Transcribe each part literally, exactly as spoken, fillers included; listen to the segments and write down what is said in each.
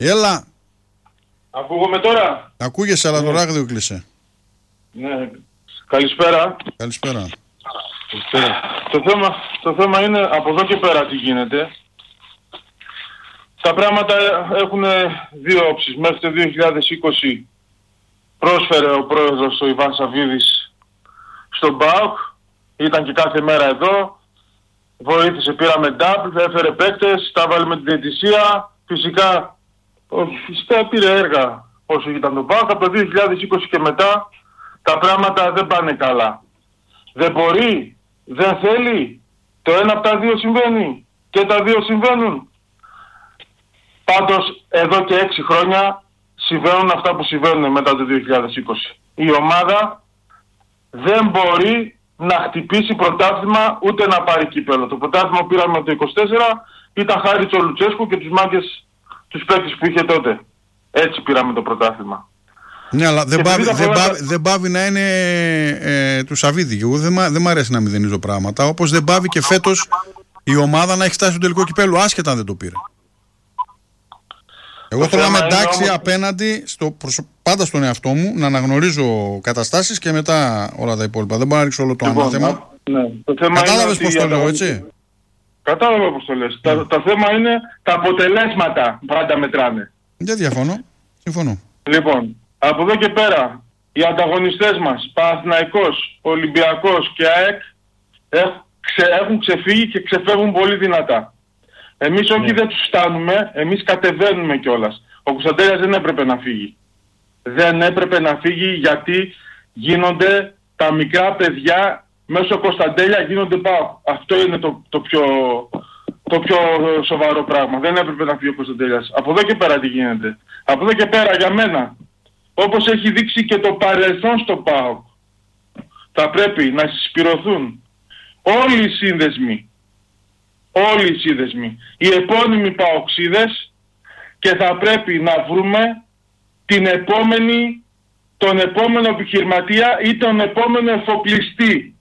Έλα. Ακούγομαι τώρα. Ακούγεσαι, αλλά το ράγδιο κλείσε. Ναι. Καλησπέρα. Καλησπέρα. Το θέμα, το θέμα είναι από εδώ και πέρα τι γίνεται. Τα πράγματα έχουν δύο όψεις. Μέχρι το δύο χιλιάδες είκοσι πρόσφερε ο πρόεδρος ο Ιβάν Σαββίδης στον ΠΑΟΚ. Ήταν και κάθε μέρα εδώ. Βοήθησε, πήραμε ντάμπλ, έφερε παίκτες, τα βάλε με την διαιτησία. Φυσικά, φυσικά πήρε έργα όσο ήταν το ΠΑΟΚ. Από το δύο χιλιάδες είκοσι και μετά τα πράγματα δεν πάνε καλά. Δεν μπορεί, δεν θέλει. Το ένα από τα δύο συμβαίνει και τα δύο συμβαίνουν. Πάντως εδώ και έξι χρόνια συμβαίνουν αυτά που συμβαίνουν μετά το δύο χιλιάδες είκοσι. Η ομάδα δεν μπορεί να χτυπήσει πρωτάθλημα ούτε να πάρει κύπελλο. Το πρωτάθλημα που πήραμε το είκοσι τέσσερα ήταν χάρη του Λουτσέσκου και τους μάγκες, τους παίκτες που είχε τότε. Έτσι πήραμε το πρωτάθλημα. Ναι, αλλά δεν πάβει, δεν, πολλά... πάβει, δεν πάβει να είναι ε, του Σαββίδη. Εγώ δεν, δεν μ' αρέσει να μηδενίζω πράγματα. Όπως δεν πάβει και φέτος η ομάδα να έχει φτάσει στο τελικό κυπέλλου, άσχετα αν δεν το πήρε. Εγώ θέλω να είμαι εντάξει όμως... απέναντι στο, πάντα στον εαυτό μου, να αναγνωρίζω καταστάσεις και μετά όλα τα υπόλοιπα. Δεν μπορώ να ρίξω όλο το λοιπόν, ανάθεμα. Ναι. Κατάλαβες πώς το λέω, έτσι. Κατάλαβα πώς το λες. Mm. Τα, τα θέμα είναι τα αποτελέσματα πάντα μετράνε. Δεν διαφωνώ. Συμφωνώ. Λοιπόν, από εδώ και πέρα οι ανταγωνιστές μας, Παναθηναϊκός, Ολυμπιακός και ΑΕΚ έχουν, ξε, έχουν ξεφύγει και ξεφεύγουν πολύ δυνατά. Εμείς όχι yeah. δεν τους φτάνουμε, εμείς κατεβαίνουμε κιόλας. Ο Κωνσταντέλιας δεν έπρεπε να φύγει. Δεν έπρεπε να φύγει γιατί γίνονται τα μικρά παιδιά μέσω Κωνσταντέλια γίνονται πάω. Αυτό είναι το, το, πιο, το πιο σοβαρό πράγμα. Δεν έπρεπε να φύγει ο Κωνσταντέλιας. Από εδώ και πέρα τι γίνεται. Από εδώ και πέρα για μένα, όπως έχει δείξει και το παρελθόν στο ΠΑΟΚ, θα πρέπει να συσπηρωθούν όλοι οι σύνδεσμοι. Όλοι οι σύνδεσμοι. Οι επώνυμοι ΠΑΟΚΣίδες και θα πρέπει να βρούμε την επόμενη, τον επόμενο επιχειρηματία ή τον επόμενο εφοπλιστή.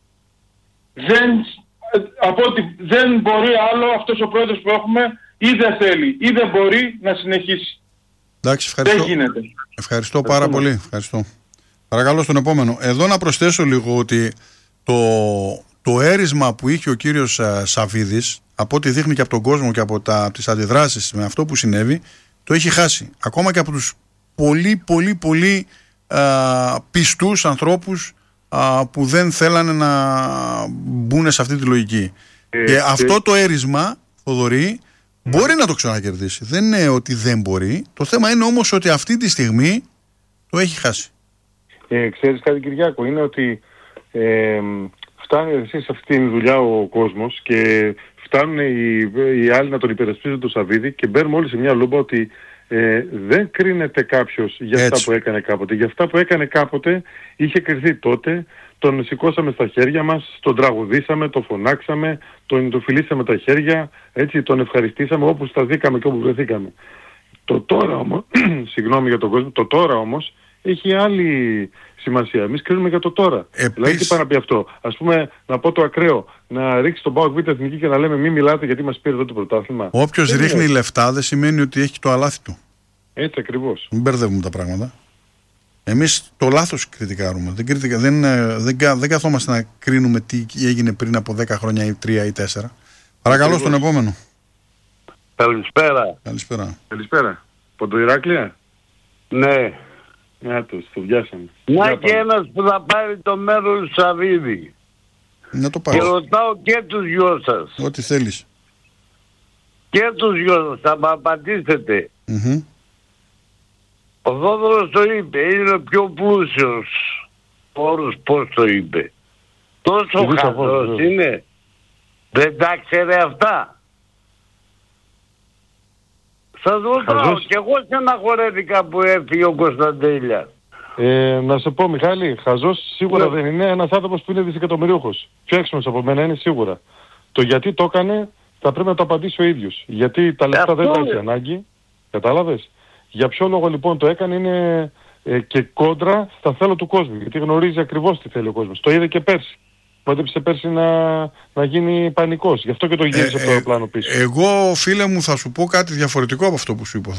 Δεν, από ότι δεν μπορεί άλλο αυτός ο πρόεδρος που έχουμε ή δεν θέλει ή δεν μπορεί να συνεχίσει. Εντάξει, ευχαριστώ. Δεν γίνεται. Ευχαριστώ πάρα πολύ. Ευχαριστώ. Παρακαλώ στον επόμενο. Εδώ να προσθέσω λίγο ότι το, το έρισμα που είχε ο κύριος Σαββίδης, από ό,τι δείχνει και από τον κόσμο και από, τα, από τις αντιδράσεις με αυτό που συνέβη, το έχει χάσει. Ακόμα και από τους πολύ πολύ πολύ α, πιστούς ανθρώπους α, που δεν θέλανε να μπουν σε αυτή τη λογική. Ε, και ε, αυτό ε, το έρισμα, Θοδωρή, μπορεί να το ξανακερδίσει. Δεν είναι ότι δεν μπορεί. Το θέμα είναι όμως ότι αυτή τη στιγμή το έχει χάσει. Ε, ξέρεις κάτι, Κυριάκο, είναι ότι ε, φτάνει εσύ σε αυτή τη δουλειά ο κόσμος και φτάνουν οι, οι άλλοι να τον υπερασπίζουν τον Σαββίδη και μπαίνουμε όλοι σε μια λούμπα ότι ε, δεν κρίνεται κάποιος για αυτά Έτσι. που έκανε κάποτε. Για αυτά που έκανε κάποτε είχε κρυθεί τότε. Τον σηκώσαμε στα χέρια μας, τον τραγουδήσαμε, τον φωνάξαμε, τον, τον φιλήσαμε τα χέρια, έτσι, τον ευχαριστήσαμε όπου σταθήκαμε και όπου βρεθήκαμε. Το τώρα όμως, συγγνώμη για τον κόσμο, το τώρα όμως έχει άλλη σημασία. Εμείς κρίνουμε για το τώρα. Επίσης... Δηλαδή τι πάει να πει αυτό. Ας πούμε, να πω το ακραίο, να ρίξει τον ΠΑΟΚ Β' Εθνική και να λέμε μη μιλάτε γιατί μας πήρε εδώ το πρωτάθλημα. Όποιος ρίχνει είναι. λεφτά δεν σημαίνει ότι έχει το αλάθη του. Έτσι ακριβώς. Μην μπερδεύουμε τα πράγματα. Εμείς το λάθος κριτικάρουμε. Δεν, κριτικα, δεν, δεν, δεν καθόμαστε να κρίνουμε τι έγινε πριν από δέκα χρόνια ή τρία ή τέσσερα. Παρακαλώ στον επόμενο. Καλησπέρα. Καλησπέρα. Καλησπέρα. Ποντοϊράκλεια. Ναι. Να το, το βιάσαμε. Να και ένας που θα πάρει το μέρος του Σαββίδη. Να το πάρει. Και ρωτάω και τους δυο σας. Ό,τι θέλεις. Και τους δυο σας θα μου απαντήσετε. Mm-hmm. Ο Θόδωρος το είπε, είναι ο πιο πλούσιος. Όρος πώς το είπε. Τόσο χαζός είναι. Δεν τα ξέρε αυτά. Σας ρωτάω και εγώ στεναχωρέθηκα που έφυγε ο Κωνσταντέλιας. Ε, να σε πω, Μιχάλη, χαζός σίγουρα yeah. δεν είναι ένας άνθρωπος που είναι δισεκατομμυρίουχος. Πιο έξυπνος από μένα είναι σίγουρα. Το γιατί το έκανε θα πρέπει να το απαντήσει ο ίδιος. Γιατί τα λεφτά δεν τα έχει ανάγκη. Κατάλαβες. Για ποιο λόγο λοιπόν το έκανε είναι ε, και κόντρα στα θέλω του κόσμου. Γιατί γνωρίζει ακριβώς τι θέλει ο κόσμος. Το είδε και πέρσι. Μάτεψε πέρσι να, να γίνει πανικός. Γι' αυτό και το γύρισε ε, από το πλάνο πίσω. Εγώ, φίλε μου, θα σου πω κάτι διαφορετικό από αυτό που σου είπα.